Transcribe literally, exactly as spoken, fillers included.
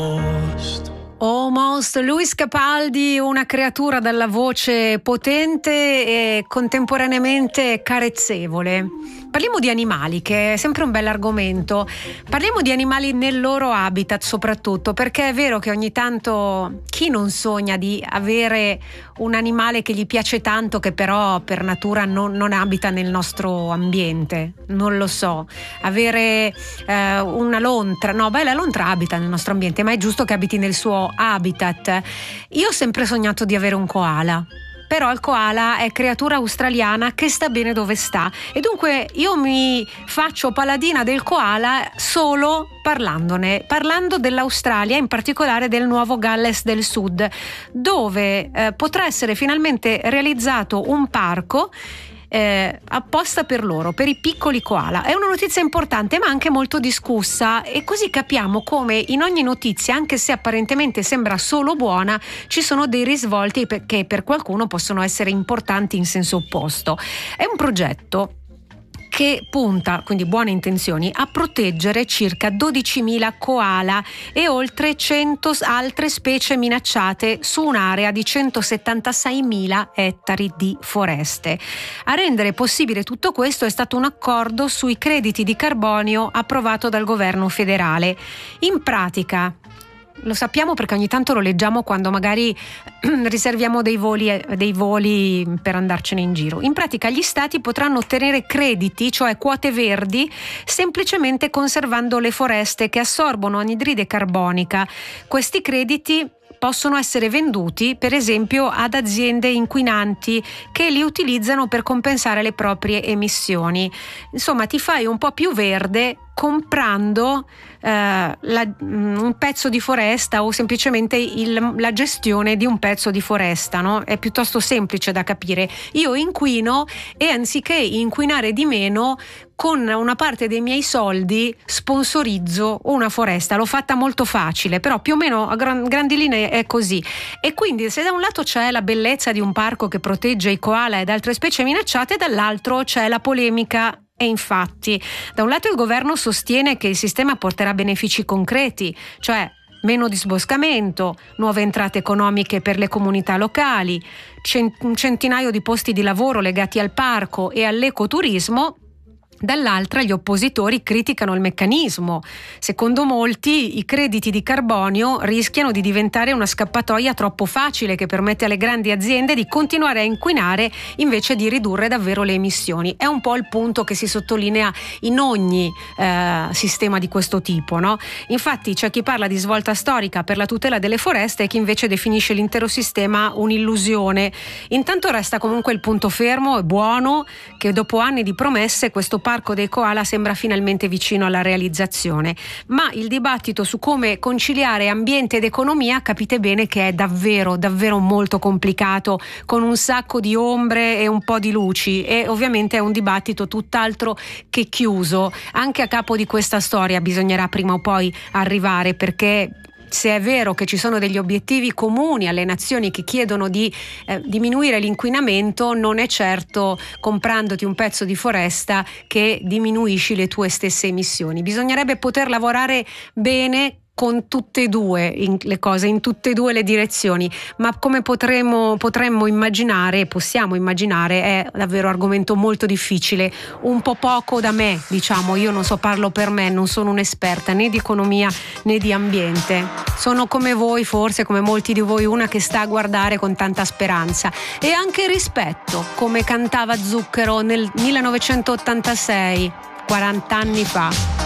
Almost, Luis Capaldi, una creatura dalla voce potente e contemporaneamente carezzevole. Parliamo di animali, che è sempre un bell'argomento. Parliamo di animali nel loro habitat soprattutto, perché è vero che ogni tanto chi non sogna di avere un animale che gli piace tanto, che però per natura non, non abita nel nostro ambiente? Non lo so. Avere eh, una lontra, no, beh, la lontra abita nel nostro ambiente, ma è giusto che abiti nel suo habitat. Io ho sempre sognato di avere un koala. Però il koala è creatura australiana che sta bene dove sta, e dunque io mi faccio paladina del koala solo parlandone, parlando dell'Australia, in particolare del Nuovo Galles del Sud, dove eh, potrà essere finalmente realizzato un parco Eh, apposta per loro, per i piccoli koala. È una notizia importante, ma anche molto discussa, e così capiamo come in ogni notizia, anche se apparentemente sembra solo buona, ci sono dei risvolti che per qualcuno possono essere importanti in senso opposto. È un progetto che punta, quindi buone intenzioni, a proteggere circa dodicimila koala e oltre cento altre specie minacciate su un'area di centosettantaseimila ettari di foreste. A rendere possibile tutto questo è stato un accordo sui crediti di carbonio approvato dal governo federale. In pratica, lo sappiamo perché ogni tanto lo leggiamo quando magari riserviamo dei voli, dei voli per andarcene in giro. In pratica gli stati potranno ottenere crediti, cioè quote verdi, semplicemente conservando le foreste che assorbono anidride carbonica. Questi crediti possono essere venduti, per esempio, ad aziende inquinanti che li utilizzano per compensare le proprie emissioni. Insomma, ti fai un po' più verde comprando eh, la, un pezzo di foresta o semplicemente il, la gestione di un pezzo di foresta, no? È piuttosto semplice da capire. Io inquino e anziché inquinare di meno, con una parte dei miei soldi sponsorizzo una foresta. L'ho fatta molto facile, però più o meno a gran, grandi linee è così. E quindi se da un lato c'è la bellezza di un parco che protegge i koala ed altre specie minacciate, dall'altro c'è la polemica. E infatti, da un lato il governo sostiene che il sistema porterà benefici concreti, cioè meno disboscamento, nuove entrate economiche per le comunità locali, un centinaio di posti di lavoro legati al parco e all'ecoturismo. Dall'altra gli oppositori criticano il meccanismo. Secondo molti i crediti di carbonio rischiano di diventare una scappatoia troppo facile che permette alle grandi aziende di continuare a inquinare invece di ridurre davvero le emissioni. È un po' il punto che si sottolinea in ogni eh, sistema di questo tipo, no? Infatti c'è chi parla di svolta storica per la tutela delle foreste e chi invece definisce l'intero sistema un'illusione. Intanto resta comunque il punto fermo e buono che dopo anni di promesse questo parco dei koala sembra finalmente vicino alla realizzazione, ma il dibattito su come conciliare ambiente ed economia capite bene che è davvero davvero molto complicato, con un sacco di ombre e un po' di luci, e ovviamente è un dibattito tutt'altro che chiuso. Anche a capo di questa storia bisognerà prima o poi arrivare, perché se è vero che ci sono degli obiettivi comuni alle nazioni che chiedono di eh, diminuire l'inquinamento, non è certo comprandoti un pezzo di foresta che diminuisci le tue stesse emissioni. Bisognerebbe poter lavorare bene con tutte e due in, le cose, in tutte e due le direzioni, ma come potremmo, potremmo immaginare, possiamo immaginare, è davvero argomento molto difficile, un po' poco da me, diciamo. Io non so, parlo per me, non sono un'esperta né di economia né di ambiente, sono come voi, forse come molti di voi, una che sta a guardare con tanta speranza e anche rispetto, come cantava Zucchero nel millenovecentottantasei, quaranta anni fa.